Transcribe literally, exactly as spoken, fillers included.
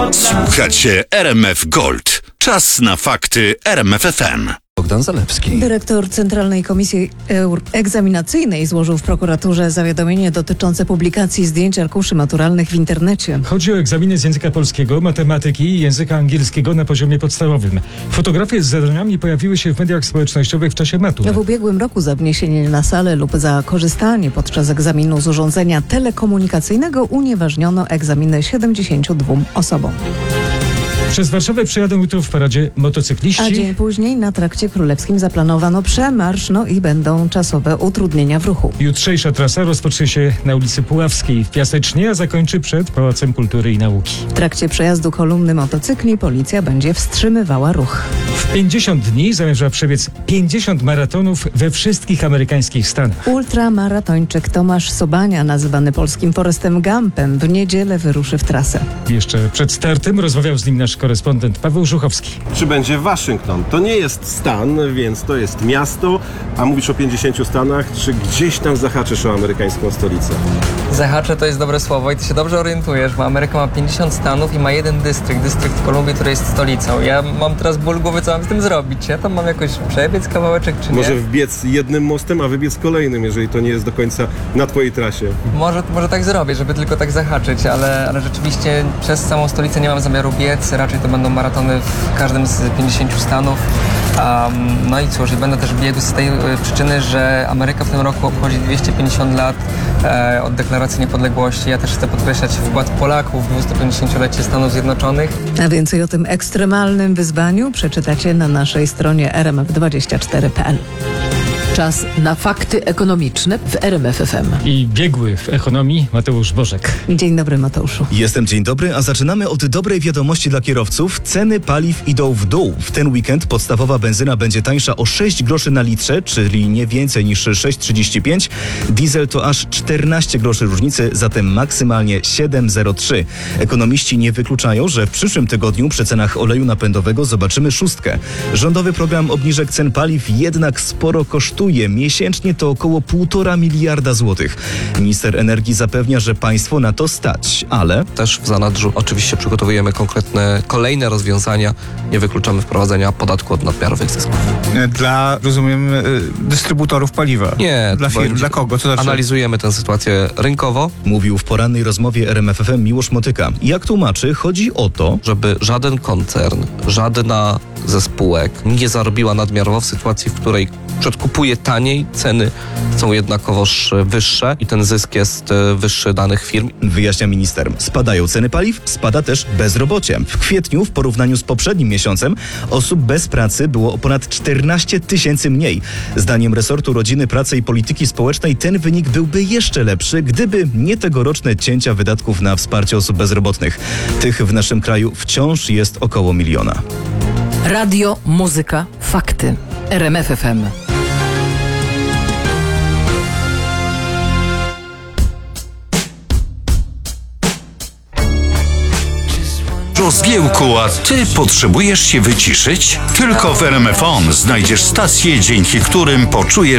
Słuchacie R M F Gold. Czas na fakty R M F F M. Bogdan Zalewski. Dyrektor Centralnej Komisji Egzaminacyjnej złożył w prokuraturze zawiadomienie dotyczące publikacji zdjęć arkuszy maturalnych w internecie. Chodzi o egzaminy z języka polskiego, matematyki i języka angielskiego na poziomie podstawowym. Fotografie z zadaniami pojawiły się w mediach społecznościowych w czasie matur. W ubiegłym roku za wniesienie na salę lub za korzystanie podczas egzaminu z urządzenia telekomunikacyjnego unieważniono egzaminy siedemdziesięciu dwóm osobom. Przez Warszawę przejadą jutro w paradzie motocykliści. A dzień później na Trakcie Królewskim zaplanowano przemarsz, no i będą czasowe utrudnienia w ruchu. Jutrzejsza trasa rozpocznie się na ulicy Puławskiej w Piasecznie, a zakończy przed Pałacem Kultury i Nauki. W trakcie przejazdu kolumny motocykli policja będzie wstrzymywała ruch. W pięćdziesiąt dni zamierza przebiec pięćdziesiąt maratonów we wszystkich amerykańskich stanach. Ultramaratończyk Tomasz Sobania, nazywany polskim Forrestem Gumpem, w niedzielę wyruszy w trasę. Jeszcze przed startem rozmawiał z nim nasz korespondent Paweł Żuchowski. Czy będzie Waszyngton? To nie jest stan, więc to jest miasto, a mówisz o pięćdziesięciu stanach. Czy gdzieś tam zahaczysz o amerykańską stolicę? Zahaczę to jest dobre słowo i ty się dobrze orientujesz, bo Ameryka ma pięćdziesiąt stanów i ma jeden dystrykt, dystrykt Kolumbii, który jest stolicą. Ja mam teraz ból głowy, co mam z tym zrobić? Ja tam mam jakoś przebiec kawałeczek, czy nie? Może wbiec jednym mostem, a wybiec kolejnym, jeżeli to nie jest do końca na twojej trasie. Może, może tak zrobię, żeby tylko tak zahaczyć, ale, ale rzeczywiście przez samą stolicę nie mam zamiaru biec, raczej to będą maratony w każdym z pięćdziesięciu stanów. Um, no i cóż, i będę też biegł z tej y, przyczyny, że Ameryka w tym roku obchodzi dwieście pięćdziesiąt lat e, od deklaracji niepodległości. Ja też chcę podkreślać wkład Polaków w dwustupięćdziesięciolecie Stanów Zjednoczonych. A więcej o tym ekstremalnym wyzwaniu przeczytacie na naszej stronie r m f dwadzieścia cztery kropka p l. Czas na fakty ekonomiczne w R M F F M. I biegły w ekonomii Mateusz Bożek. Dzień dobry, Mateuszu. Jestem, dzień dobry, a zaczynamy od dobrej wiadomości dla kierowców. Ceny paliw idą w dół. W ten weekend podstawowa benzyna będzie tańsza o sześć groszy na litrze, czyli nie więcej niż sześć trzydzieści pięć. Diesel to aż czternaście groszy różnicy, zatem maksymalnie siedem zero trzy. Ekonomiści nie wykluczają, że w przyszłym tygodniu przy cenach oleju napędowego zobaczymy szóstkę. Rządowy program obniżek cen paliw jednak sporo kosztuje. Miesięcznie to około półtora miliarda złotych. Minister energii zapewnia, że państwo na to stać, ale... Też w zanadrzu oczywiście przygotowujemy konkretne kolejne rozwiązania. Nie wykluczamy wprowadzenia podatku od nadmiarowych zysków. Dla, rozumiem, dystrybutorów paliwa? Nie. Dla firm? Dla kogo? Co znaczy? Analizujemy tę sytuację rynkowo. Mówił w porannej rozmowie R M F F M Miłosz Motyka. Jak tłumaczy, chodzi o to, żeby żaden koncern, żadna ze spółek nie zarobiła nadmiarowo w sytuacji, w której przedkupuje taniej, ceny są jednakowoż wyższe i ten zysk jest wyższy danych firm. Wyjaśnia minister. Spadają ceny paliw, spada też bezrobocie. W kwietniu w porównaniu z poprzednim miesiącem osób bez pracy było o ponad czternaście tysięcy mniej. Zdaniem resortu Rodziny, Pracy i Polityki Społecznej ten wynik byłby jeszcze lepszy, gdyby nie tegoroczne cięcia wydatków na wsparcie osób bezrobotnych. Tych w naszym kraju wciąż jest około miliona. Radio, muzyka, fakty. R M F F M. Rozgiełku, a ty potrzebujesz się wyciszyć? Tylko w R M F O N znajdziesz stacje, dzięki którym poczujesz